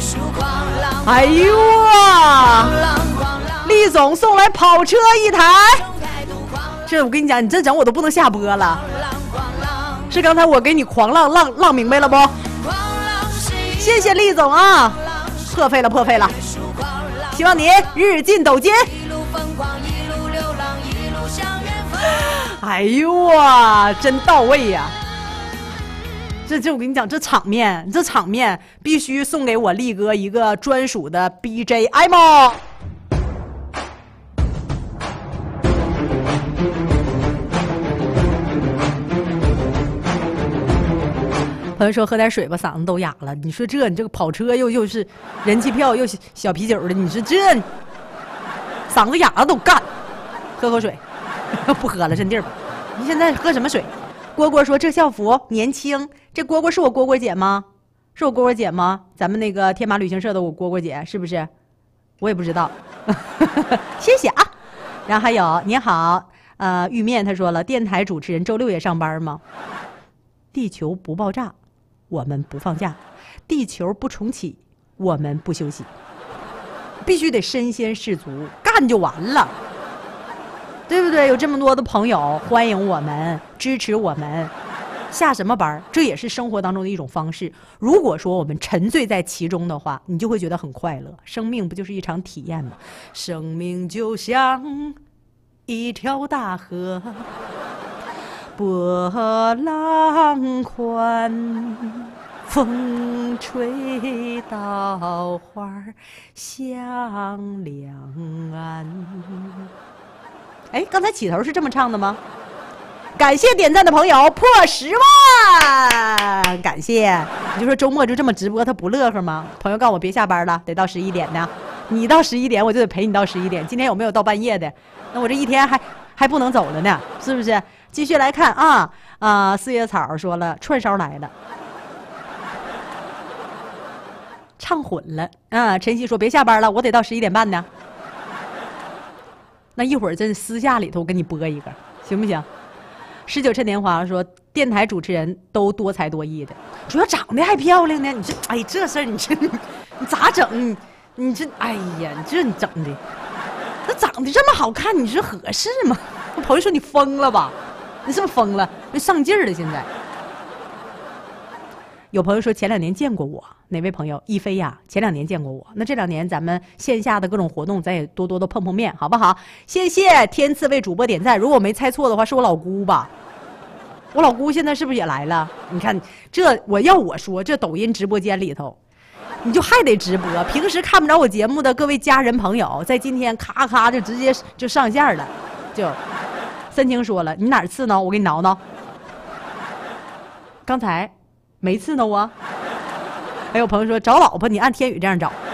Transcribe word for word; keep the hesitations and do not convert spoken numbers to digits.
哎呦啊！厉总送来跑车一台，这我跟你讲，你这整我都不能下播了。是刚才我给你狂浪浪浪明白了不？谢谢厉总啊，破费了破费了，希望你日进斗金。哎呦哇，真到位呀、啊！这这我跟你讲，这场面，这场面必须送给我力哥一个专属的 B J M。朋友说喝点水吧，嗓子都哑了。你说这你这个跑车又又是人气票又小啤酒的，你说这嗓子哑了都干。喝口水，不喝了，真地儿吧。你现在喝什么水？蝈蝈说这校服年轻，这蝈蝈是我蝈蝈姐吗？是我蝈蝈姐吗？咱们那个天马旅行社的我蝈蝈姐是不是？我也不知道。谢谢啊。然后还有你好，呃，玉面他说了，电台主持人周六也上班吗？地球不爆炸，我们不放假；地球不重启，我们不休息。必须得身先士卒，干就完了。对不对？有这么多的朋友欢迎我们，支持我们，下什么班？这也是生活当中的一种方式。如果说我们沉醉在其中的话，你就会觉得很快乐。生命不就是一场体验吗？生命就像一条大河，波浪宽，风吹稻花香两岸。哎，刚才起头是这么唱的吗？感谢点赞的朋友破十万，感谢。你就说周末就这么直播，他不乐呵吗？朋友告诉我别下班了，得到十一点呢。你到十一点，我就得陪你到十一点。今天有没有到半夜的？那我这一天还还不能走了呢，是不是？继续来看啊啊、呃！四叶草说了，串烧来了，唱混了啊！晨曦说别下班了，我得到十一点半呢。那一会儿真私下里头我给你播一个，行不行？十九趁年华说，电台主持人都多才多艺的，主要长得还漂亮呢。你这，哎，这事儿你这，你咋整？你这，哎呀，你这你整的，那长得这么好看，你说合适吗？我朋友说你疯了吧？你是不是疯了？那上劲儿了现在。有朋友说前两年见过我，哪位朋友？一飞呀，前两年见过我。那这两年咱们线下的各种活动，咱也多多的碰碰面，好不好？谢谢天赐为主播点赞。如果我没猜错的话，是我老姑吧？我老姑现在是不是也来了？你看这，我要我说，这抖音直播间里头，你就还得直播。平时看不着我节目的各位家人朋友，在今天咔咔就直接就上线了。就三清说了，你哪儿刺挠？我给你挠挠。刚才。没刺挠啊！还有朋友说找老婆，你按天宇这样找。